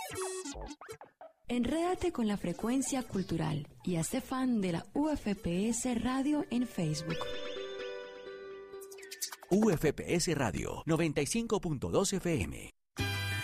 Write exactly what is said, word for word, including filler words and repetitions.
Enrédate con la frecuencia cultural y hazte fan de la U F P S Radio en Facebook. U F P S Radio noventa y cinco punto dos F M.